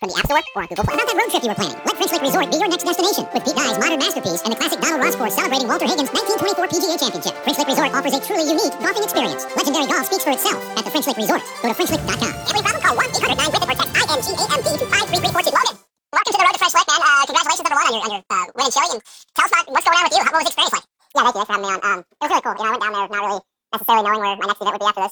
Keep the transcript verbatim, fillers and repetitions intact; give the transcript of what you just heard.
from the App Store or on Google Play. How about that road trip you were planning? Let French Lick Resort be your next destination with Pete Dye's modern masterpiece and the classic Donald Ross course celebrating Walter Higgins' nineteen twenty-four P G A Championship. French Lick Resort offers a truly unique golfing experience. Legendary golf speaks for itself at the French Lick Resort. Go to french lick dot com. Every problem, call one eight hundred nine with it or text I N G A M D to five three three four two. Logan, welcome to the road to French Lick, man. Uh, congratulations number one on your, on your uh, win in Chile, and tell us about what's going on with you. How, what was the experience like? Yeah, thank you. Thanks for having me on. Um, it was really cool. You know, I went down there not really necessarily knowing where my next event would be after this.